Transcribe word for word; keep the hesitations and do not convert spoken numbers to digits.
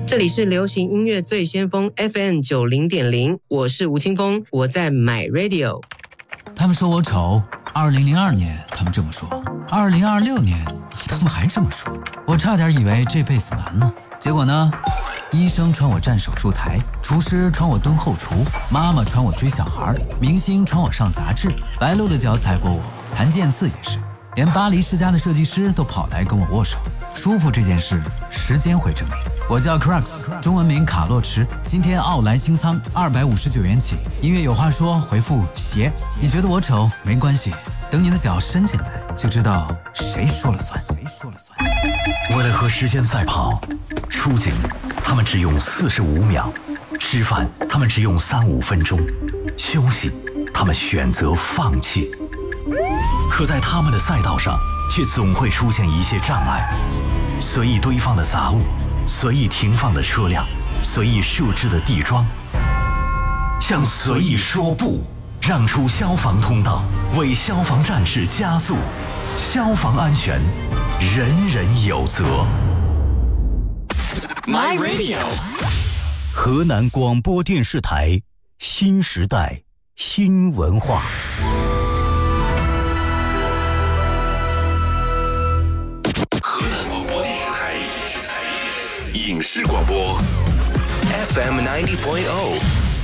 这里是流行音乐最先锋 F M 九零点零，我是吴青峰，我在 My Radio。 他们说我丑，二零零二年他们这么说，二零二六年他们还这么说，我差点以为这辈子完了。结果呢？医生传我站手术台，厨师传我蹲后厨，妈妈传我追小孩，明星传我上杂志，白鹿的脚踩过我，谭健次也是，连巴黎世家的设计师都跑来跟我握手。舒服这件事，时间会证明。我叫 Crux， 中文名卡洛驰，今天奥莱清仓二百五十九元起。音乐有话说，回复鞋。你觉得我丑没关系，等你的脚伸进来，就知道谁说了算。谁说了算？ 为了和时间赛跑，出警他们只用四十五秒，吃饭他们只用三五分钟，休息他们选择放弃。可在他们的赛道上，却总会出现一些障碍，随意堆放的杂物，随意停放的车辆，随意设置的地桩，向随意说不，让出消防通道，为消防战士加速。消防安全，人人有责。 My Radio， 河南广播电视台新时代新文化。 河南广播电视台影视广播 F M ninety point oh